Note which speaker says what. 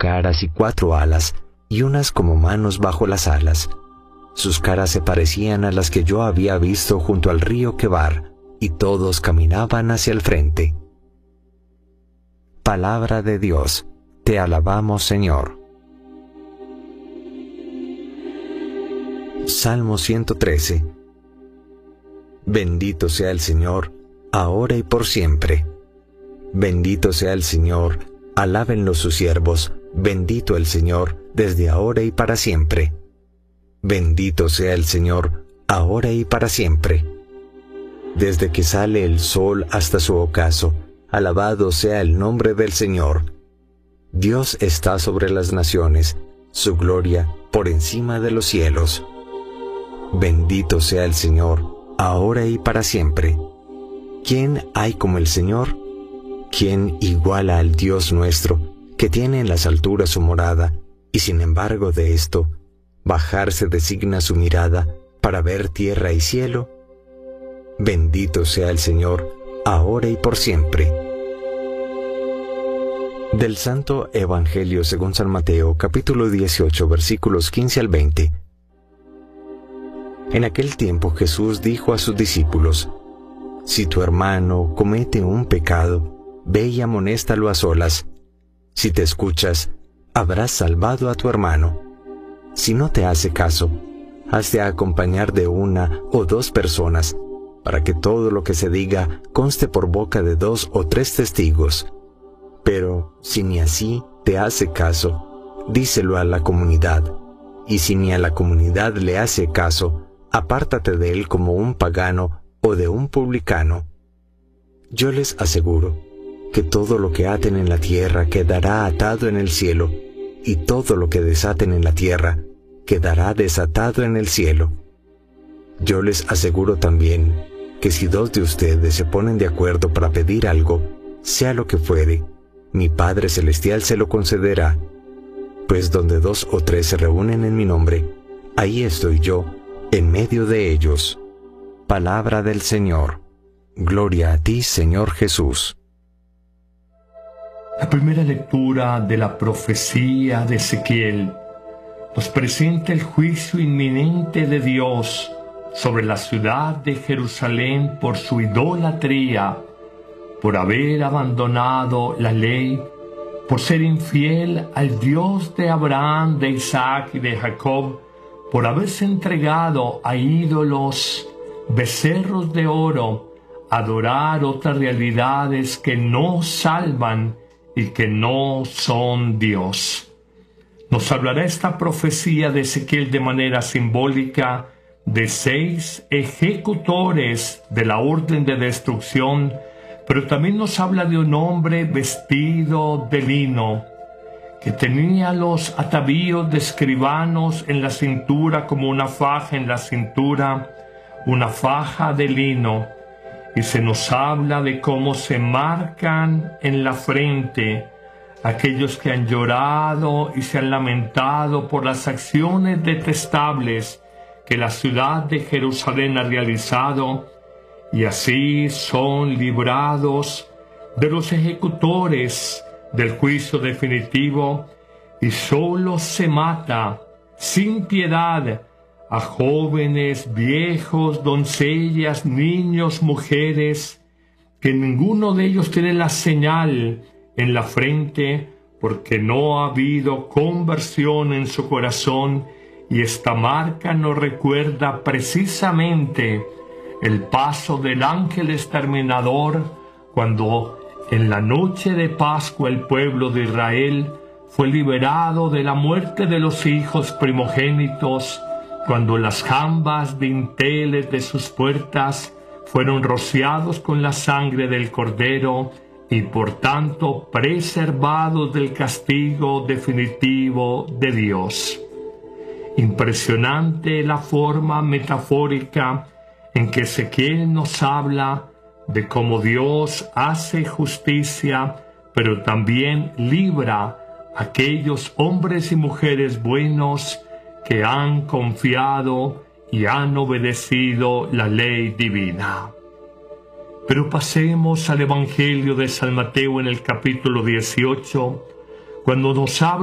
Speaker 1: caras y 4 alas, y unas como manos bajo las alas. Sus caras se parecían a las que yo había visto junto al río Quebar, y todos caminaban hacia el frente. Palabra de Dios. Te alabamos, Señor. Salmo 113. Bendito sea el Señor, ahora y por siempre. Bendito sea el Señor, alábenlo sus siervos, bendito el Señor, desde ahora y para siempre. Bendito sea el Señor, ahora y para siempre. Desde que sale el sol hasta su ocaso, alabado sea el nombre del Señor. Dios está sobre las naciones, su gloria por encima de los cielos. Bendito sea el Señor, ahora y para siempre. ¿Quién hay como el Señor? ¿Quién iguala al Dios nuestro, que tiene en las alturas su morada, y sin embargo de esto, bajarse designa su mirada para ver tierra y cielo? Bendito sea el Señor, ahora y por siempre. Del Santo Evangelio según San Mateo, capítulo 18, versículos 15 al 20. En aquel tiempo Jesús dijo a sus discípulos: Si tu hermano comete un pecado, ve y amonéstalo a solas. Si te escuchas, habrás salvado a tu hermano. Si no te hace caso, hazte acompañar de 1 o 2 personas, para que todo lo que se diga conste por boca de 2 o 3 testigos. Pero si ni así te hace caso, díselo a la comunidad. Y si ni a la comunidad le hace caso, apártate de él como un pagano o de un publicano. Yo les aseguro que todo lo que aten en la tierra quedará atado en el cielo, y todo lo que desaten en la tierra quedará desatado en el cielo. Yo les aseguro también que si 2 de ustedes se ponen de acuerdo para pedir algo, sea lo que fuere, mi Padre Celestial se lo concederá. Pues donde 2 o 3 se reúnen en mi nombre, ahí estoy yo, en medio de ellos. Palabra del Señor. Gloria a ti, Señor Jesús.
Speaker 2: La primera lectura de la profecía de Ezequiel nos presenta el juicio inminente de Dios sobre la ciudad de Jerusalén por su idolatría, por haber abandonado la ley, por ser infiel al Dios de Abraham, de Isaac y de Jacob, por haberse entregado a ídolos, becerros de oro, adorar otras realidades que no salvan y que no son Dios. Nos hablará esta profecía de Ezequiel de manera simbólica de 6 ejecutores de la orden de destrucción, pero también nos habla de un hombre vestido de lino, que tenía los atavíos de escribanos en la cintura como una faja en la cintura, una faja de lino, y se nos habla de cómo se marcan en la frente aquellos que han llorado y se han lamentado por las acciones detestables que la ciudad de Jerusalén ha realizado, y así son librados de los ejecutores del juicio definitivo, y solo se mata sin piedad a jóvenes, viejos, doncellas, niños, mujeres, que ninguno de ellos tiene la señal en la frente, porque no ha habido conversión en su corazón, y esta marca nos recuerda precisamente el paso del ángel exterminador cuando en la noche de Pascua el pueblo de Israel fue liberado de la muerte de los hijos primogénitos, cuando las jambas dinteles de sus puertas fueron rociados con la sangre del Cordero y por tanto preservados del castigo definitivo de Dios. Impresionante la forma metafórica en que Ezequiel nos habla de cómo Dios hace justicia, pero también libra a aquellos hombres y mujeres buenos que han confiado y han obedecido la ley divina. Pero pasemos al Evangelio de San Mateo en el capítulo 18, cuando nos habla